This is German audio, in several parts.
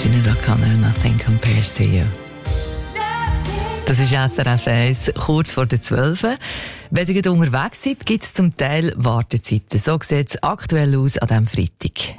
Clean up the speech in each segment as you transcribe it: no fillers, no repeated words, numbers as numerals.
Sinead O'Connor, Nothing Compares to You. Das ist SRF 1, kurz vor der 12. Wenn ihr unterwegs seid, gibt es zum Teil Wartezeiten. So sieht es aktuell aus an diesem Freitag.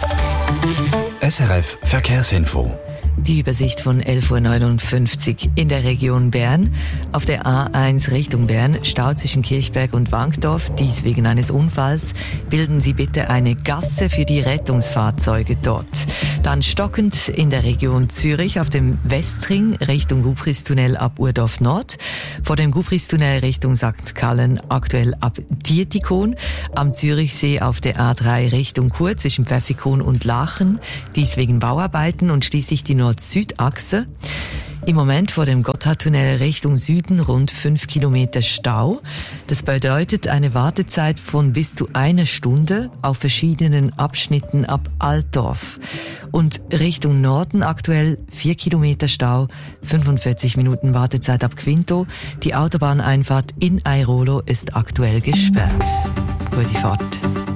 SRF Verkehrsinfo. Die Übersicht von 11.59 Uhr in der Region Bern. Auf der A1 Richtung Bern, Stau zwischen Kirchberg und Wankdorf, dies wegen eines Unfalls. Bilden Sie bitte eine Gasse für die Rettungsfahrzeuge dort. Dann stockend in der Region Zürich auf dem Westring Richtung Gubristunnel ab Urdorf Nord. Vor dem Gubristunnel Richtung St. Gallen aktuell ab Dietikon. Am Zürichsee auf der A3 Richtung Chur zwischen Pfäffikon und Lachen. Dies wegen Bauarbeiten und schließlich die Nord-Süd-Achse. Im Moment vor dem Gotthardtunnel Richtung Süden rund 5 Kilometer Stau. Das bedeutet eine Wartezeit von bis zu 1 Stunde auf verschiedenen Abschnitten ab Altdorf. Und Richtung Norden aktuell 4 Kilometer Stau, 45 Minuten Wartezeit ab Quinto. Die Autobahneinfahrt in Airolo ist aktuell gesperrt. Gute Fahrt.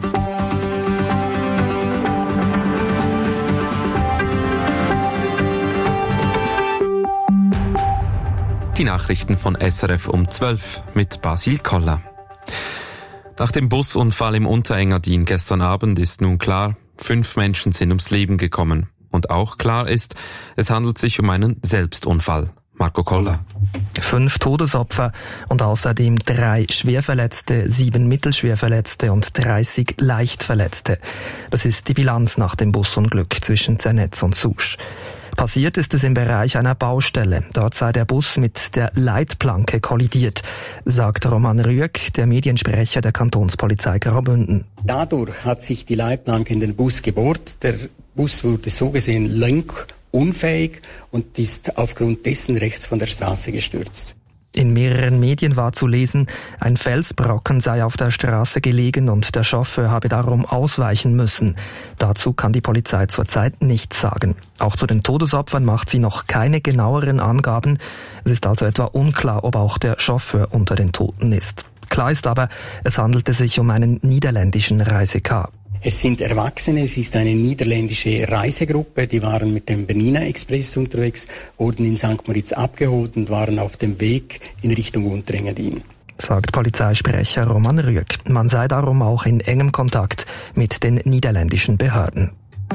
Die Nachrichten von SRF um 12 mit Basil Koller. Nach dem Busunfall im Unterengadin gestern Abend ist nun klar, 5 Menschen sind ums Leben gekommen. Und auch klar ist, es handelt sich um einen Selbstunfall. Marco Koller. 5 Todesopfer und außerdem 3 Schwerverletzte, 7 Mittelschwerverletzte und 30 Leichtverletzte. Das ist die Bilanz nach dem Busunglück zwischen Zernetz und Susch. Passiert ist es im Bereich einer Baustelle. Dort sei der Bus mit der Leitplanke kollidiert, sagt Roman Rüegg, der Mediensprecher der Kantonspolizei Graubünden. Dadurch hat sich die Leitplanke in den Bus gebohrt. Der Bus wurde so gesehen lenkunfähig und ist aufgrund dessen rechts von der Straße gestürzt. In mehreren Medien war zu lesen, ein Felsbrocken sei auf der Straße gelegen und der Chauffeur habe darum ausweichen müssen. Dazu kann die Polizei zurzeit nichts sagen. Auch zu den Todesopfern macht sie noch keine genaueren Angaben. Es ist also etwa unklar, ob auch der Chauffeur unter den Toten ist. Klar ist aber, es handelte sich um einen niederländischen Reisecab. Es sind Erwachsene, es ist eine niederländische Reisegruppe, die waren mit dem Bernina Express unterwegs, wurden in St. Moritz abgeholt und waren auf dem Weg in Richtung Unterengadin, sagt Polizeisprecher Roman Rüegg. Man sei darum auch in engem Kontakt mit den niederländischen Behörden.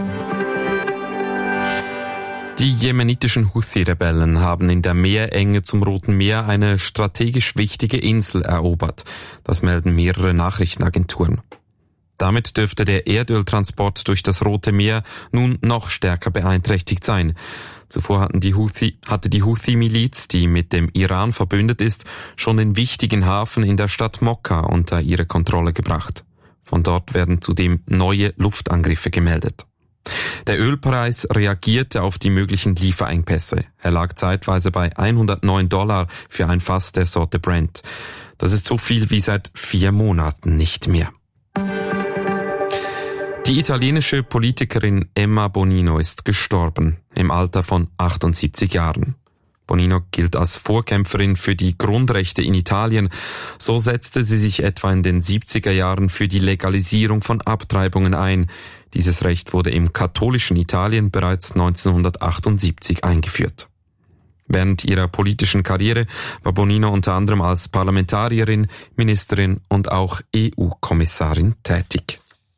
Die jemenitischen Houthi-Rebellen haben in der Meerenge zum Roten Meer eine strategisch wichtige Insel erobert. Das melden mehrere Nachrichtenagenturen. Damit dürfte der Erdöltransport durch das Rote Meer nun noch stärker beeinträchtigt sein. Zuvor hatte die Houthi-Miliz, die mit dem Iran verbündet ist, schon den wichtigen Hafen in der Stadt Mokka unter ihre Kontrolle gebracht. Von dort werden zudem neue Luftangriffe gemeldet. Der Ölpreis reagierte auf die möglichen Lieferengpässe. Er lag zeitweise bei $109 für ein Fass der Sorte Brent. Das ist so viel wie seit 4 Monaten nicht mehr. Die italienische Politikerin Emma Bonino ist gestorben, im Alter von 78 Jahren. Bonino gilt als Vorkämpferin für die Grundrechte in Italien. So setzte sie sich etwa in den 70er Jahren für die Legalisierung von Abtreibungen ein. Dieses Recht wurde im katholischen Italien bereits 1978 eingeführt. Während ihrer politischen Karriere war Bonino unter anderem als Parlamentarierin, Ministerin und auch EU-Kommissarin tätig.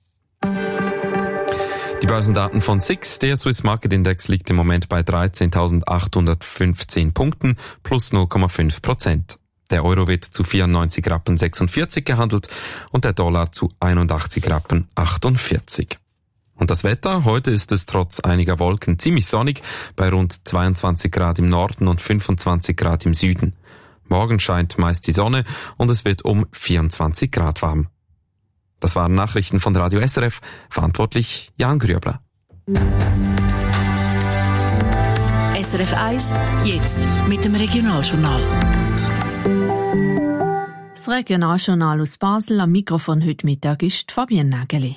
Die Börsendaten von SIX, der Swiss Market Index, liegt im Moment bei 13.815 Punkten plus 0,5%. Der Euro wird zu 94,46 Rappen gehandelt und der Dollar zu 81,48 Rappen. Und das Wetter? Heute ist es trotz einiger Wolken ziemlich sonnig, bei rund 22 Grad im Norden und 25 Grad im Süden. Morgen scheint meist die Sonne und es wird um 24 Grad warm. Das waren Nachrichten von Radio SRF, verantwortlich Jan Grübler. SRF 1, jetzt mit dem Regionaljournal. Das Regionaljournal aus Basel, am Mikrofon heute Mittag ist Fabienne Nägeli.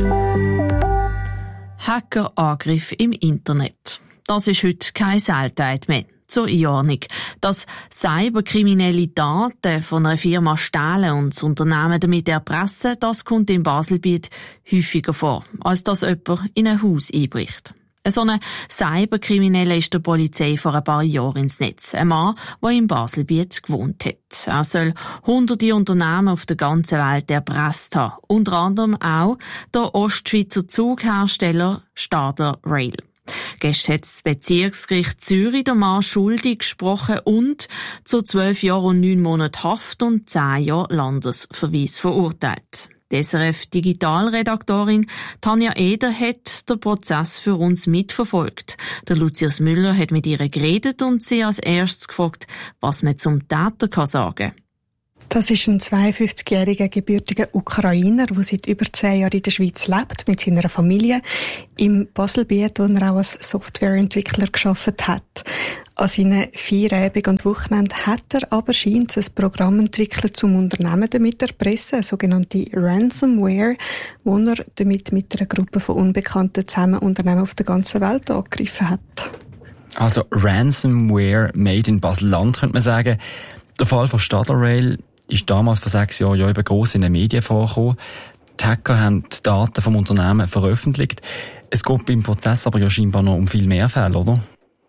Hackerangriff im Internet. Das ist heute keine Seltenheit mehr. Zur Einordnung. Dass cyberkriminelle Daten von einer Firma stehlen und das Unternehmen damit erpressen, das kommt im Baselbiet häufiger vor, als dass jemand in ein Haus einbricht. So ein Cyberkrimineller ist der Polizei vor ein paar Jahren ins Netz. Ein Mann, der in Baselbiet gewohnt hat. Er soll hunderte Unternehmen auf der ganzen Welt erpresst haben. Unter anderem auch der Ostschweizer Zughersteller Stadler Rail. Gestern hat das Bezirksgericht Zürich den Mann schuldig gesprochen und zu 12 Jahren und 9 Monaten Haft und 10 Jahre Landesverweis verurteilt. Die SRF-Digitalredaktorin Tanja Eder hat den Prozess für uns mitverfolgt. Der Lucius Müller hat mit ihr geredet und sie als erstes gefragt, was man zum Täter sagen kann. Das ist ein 52-jähriger gebürtiger Ukrainer, der seit über 10 Jahren in der Schweiz lebt, mit seiner Familie, im Baselbiet, wo er auch als Softwareentwickler gearbeitet hat. An seinen Feierabend und Wochenende hat er aber scheint ein Programm entwickelt, zum Unternehmen damit erpressen, eine sogenannte Ransomware, wo er damit mit einer Gruppe von Unbekannten zusammen Unternehmen auf der ganzen Welt angegriffen hat. Also Ransomware made in Basel-Land, könnte man sagen. Der Fall von Stadler Rail ist damals vor 6 Jahren ja eben gross in den Medien vorgekommen. Die Hacker haben die Daten vom Unternehmen veröffentlicht. Es geht beim Prozess aber ja scheinbar noch um viel mehr Fälle, oder?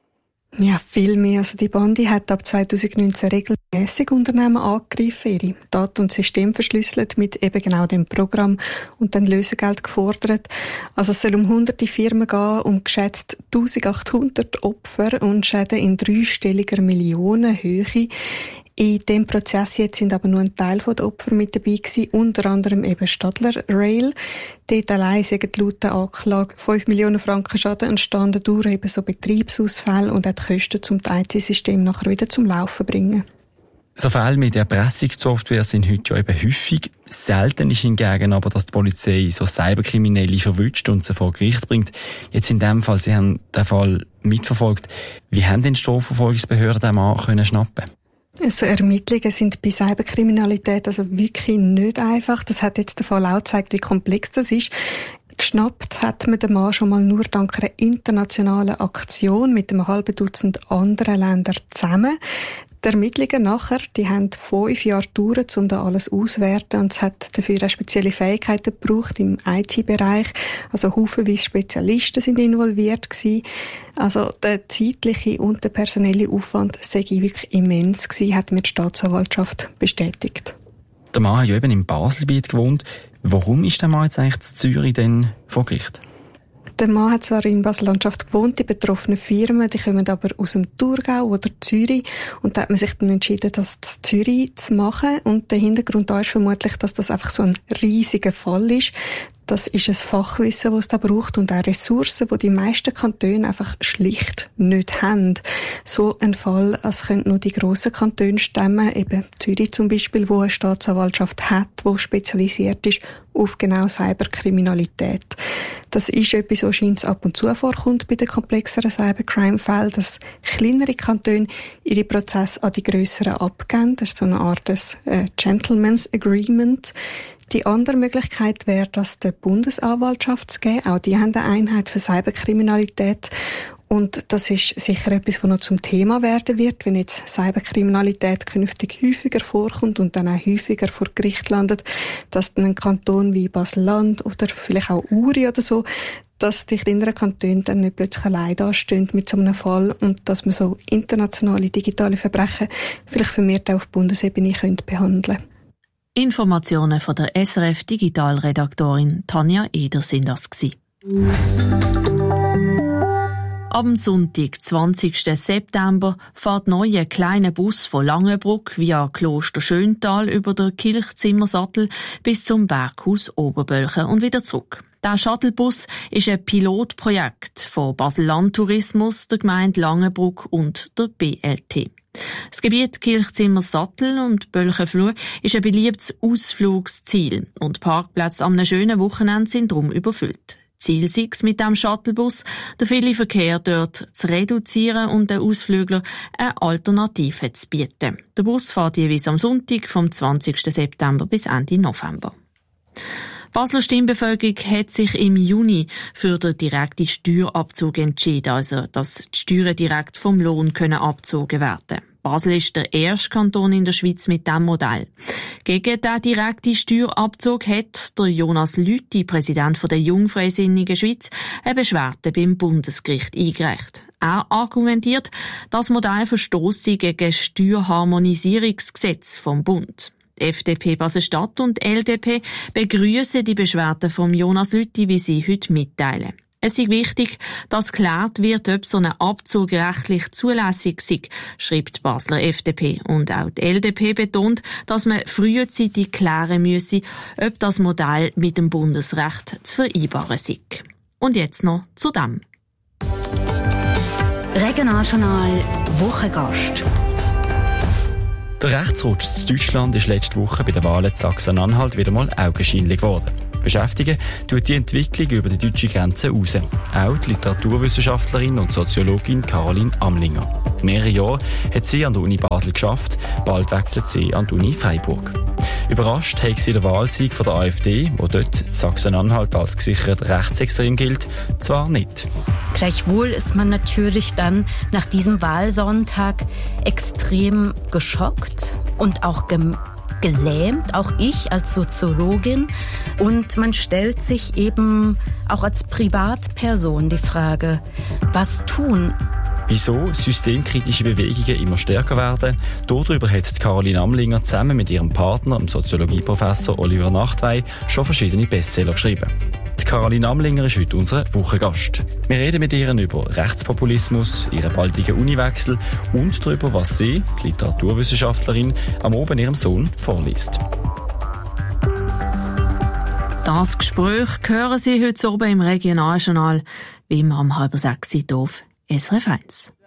Ja, viel mehr. Also die Bande hat ab 2019 regelmäßig Unternehmen angegriffen, ihre Daten und Systeme verschlüsselt mit eben genau dem Programm und dann Lösegeld gefordert. Also es soll um hunderte Firmen gehen, um geschätzt 1800 Opfer und Schäden in 3-stelliger Millionenhöhe. In dem Prozess jetzt sind aber nur ein Teil der Opfer mit dabei gewesen, unter anderem eben Stadler Rail. Dort allein sind laut der Anklage 5 Millionen Franken Schaden entstanden durch eben so Betriebsausfälle und auch die Kosten, um das IT-System nachher wieder zum Laufen zu bringen. So Fälle mit Erpressungssoftware sind heute ja eben häufig. Selten ist hingegen aber, dass die Polizei so Cyberkriminelle verwünscht und sie vor Gericht bringt. Jetzt in dem Fall, Sie haben den Fall mitverfolgt. Wie haben denn die Strafverfolgungsbehörden den Mann können schnappen? Also Ermittlungen sind bei Cyberkriminalität also wirklich nicht einfach. Das hat jetzt der Fall auch gezeigt, wie komplex das ist. Geschnappt hat man den Mann schon mal nur dank einer internationalen Aktion mit einem halben Dutzend anderen Ländern zusammen. Die Ermittlungen nachher, die haben 5 Jahre gedauert, um da alles auszuwerten, und es hat dafür auch spezielle Fähigkeiten gebraucht im IT-Bereich. Also haufenweise Spezialisten sind involviert gewesen. Also der zeitliche und der personelle Aufwand sei wirklich immens gewesen, hat mir die Staatsanwaltschaft bestätigt. Der Mann hat ja eben im Baselbiet gewohnt. Warum ist der Mann jetzt eigentlich in Zürich denn vor Gericht? Der Mann hat zwar in Basel-Landschaft gewohnt, die betroffenen Firmen, die kommen aber aus dem Thurgau oder Zürich, und da hat man sich dann entschieden, das in Zürich zu machen, und der Hintergrund da ist vermutlich, dass das einfach so ein riesiger Fall ist. Das ist ein Fachwissen, das es da braucht, und auch Ressourcen, die die meisten Kantone einfach schlicht nicht haben. So ein Fall, als könnten nur die grossen Kantone stemmen, eben Zürich zum Beispiel, wo eine Staatsanwaltschaft hat, die spezialisiert ist auf genau Cyberkriminalität. Das ist etwas, was scheint ab und zu vorkommt bei den komplexeren Cybercrime-Fällen, dass kleinere Kantone ihre Prozesse an die grösseren abgeben. Das ist so eine Art Gentleman's Agreement. Die andere Möglichkeit wäre, das der Bundesanwaltschaft zu geben. Auch die haben eine Einheit für Cyberkriminalität. Und das ist sicher etwas, was noch zum Thema werden wird, wenn jetzt Cyberkriminalität künftig häufiger vorkommt und dann auch häufiger vor Gericht landet, dass dann ein Kanton wie Basel-Land oder vielleicht auch Uri oder so, dass die kleineren Kantone dann nicht plötzlich allein dastehen mit so einem Fall, und dass man so internationale digitale Verbrechen vielleicht vermehrt auch auf Bundesebene behandeln könnte. Informationen von der SRF Digitalredaktorin Tanja Eder sind das gewesen. Am Sonntag, 20. September, fährt neuer kleiner Bus von Langenbruck via Kloster Schöntal über den Kirchzimmersattel bis zum Berghaus Oberbölchen und wieder zurück. Der Shuttlebus ist ein Pilotprojekt von Basel-Land Tourismus, der Gemeinde Langenbruck und der BLT. Das Gebiet Kirchzimmersattel und Bölchenfluh ist ein beliebtes Ausflugsziel, und Parkplätze am schönen Wochenende sind darum überfüllt. Ziel sei es mit dem Shuttlebus, den vielen Verkehr dort zu reduzieren und den Ausflüglern eine Alternative zu bieten. Der Bus fährt jeweils am Sonntag vom 20. September bis Ende November. Die Basler Stimmbevölkerung hat sich im Juni für den direkten Steuerabzug entschieden, also dass die Steuern direkt vom Lohn abgezogen werden können. Basel ist der erste Kanton in der Schweiz mit diesem Modell. Gegen den direkten Steuerabzug hat der Jonas Lüthi, Präsident der Jungfreisinnigen Schweiz, eine Beschwerde beim Bundesgericht eingereicht. Er argumentiert, das Modell verstosse gegen das Steuerharmonisierungsgesetz vom Bund. FDP Basel-Stadt und LDP begrüßen die Beschwerde von Jonas Lüthi, wie sie heute mitteilen. Es ist wichtig, dass geklärt wird, ob so ein Abzug rechtlich zulässig sei, schreibt die Basler FDP. Und auch die LDP betont, dass man frühzeitig klären müsse, ob das Modell mit dem Bundesrecht zu vereinbaren sei. Und jetzt noch zu dem. Regionaljournal Wochengast. Der Rechtsrutsch in Deutschland ist letzte Woche bei den Wahlen in Sachsen-Anhalt wieder mal augenscheinlich geworden. Beschäftigen tut die Entwicklung über die deutsche Grenze raus. Auch die Literaturwissenschaftlerin und Soziologin Caroline Amlinger. Mehrere Jahre hat sie an der Uni Basel geschafft, bald wechselt sie an die Uni Freiburg. Überrascht hat sie den Wahlsieg von der AfD, wo dort Sachsen-Anhalt als gesichert rechtsextrem gilt, zwar nicht. Gleichwohl ist man natürlich dann nach diesem Wahlsonntag extrem geschockt und auch gelähmt, auch ich als Soziologin. Und man stellt sich eben auch als Privatperson die Frage, was tun? Wieso systemkritische Bewegungen immer stärker werden, darüber hat Caroline Amlinger zusammen mit ihrem Partner, dem Soziologieprofessor Oliver Nachtwey, schon verschiedene Bestseller geschrieben. Die Caroline Amlinger ist heute unser Wochengast. Wir reden mit ihr über Rechtspopulismus, ihren baldigen Uniwechsel und darüber, was sie, die Literaturwissenschaftlerin, am Abend ihrem Sohn vorliest. Das Gespräch hören Sie heute oben im Regionaljournal, wie immer um 5:30 auf SRF 1.